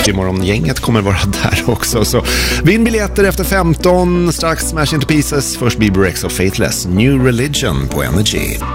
Morgongänget kommer vara där också. Så vinn biljetter efter 15, strax Smash Into Pieces, först Bieber X och Faithless, New Religion på Energy.